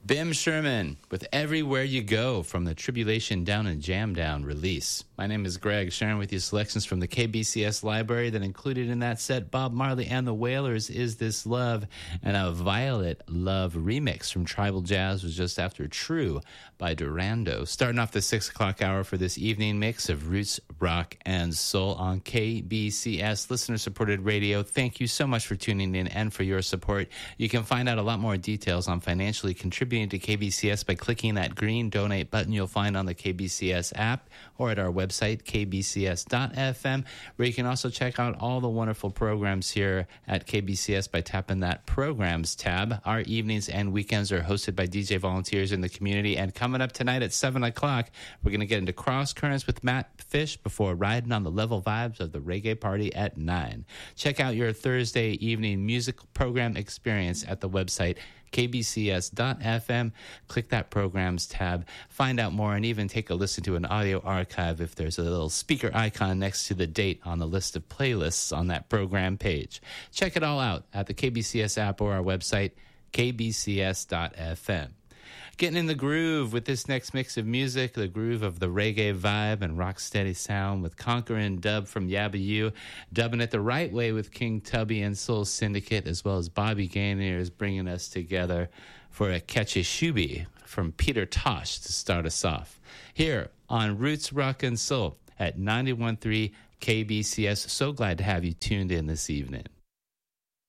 Bim Sherman with Everywhere You Go from the Tribulation Down and Jam Down release. My name is Greg, sharing with you selections from the KBCS library that included in that set Bob Marley and the Wailers' Is This Love, and a Violet Love remix from Tribal Jazz was just after True by Durando. Starting off the 6 o'clock hour for this evening mix of roots, rock, and soul on KBCS listener-supported radio. Thank you so much for tuning in and for your support. You can find out a lot more details on financially contributing to KBCS by clicking that green donate button you'll find on the KBCS app or at our website, kbcs.fm, where you can also check out all the wonderful programs here at KBCS by tapping that Programs tab. Our evenings and weekends are hosted by DJ volunteers in the community, and coming up tonight at 7 o'clock, we're going to get into Cross Currents with Matt Fish before riding on the level vibes of the reggae party at 9. Check out your Thursday evening music program experience at the website, kbcs.fm. Click that Programs tab, find out more, and even take a listen to an audio archive if there's a little speaker icon next to the date on the list of playlists on that program page. Check it all out at the KBCS app or our website, kbcs.fm. Getting in the groove with this next mix of music, the groove of the reggae vibe and rocksteady sound with Conquerin' Dub from Yabba U, dubbing it the right way with King Tubby and Soul Syndicate, as well as Bobby Gaynor is bringing us together for a Catchy Shubi from Peter Tosh to start us off. Here on Roots, Rock, and Soul at 91.3 KBCS. So glad to have you tuned in this evening.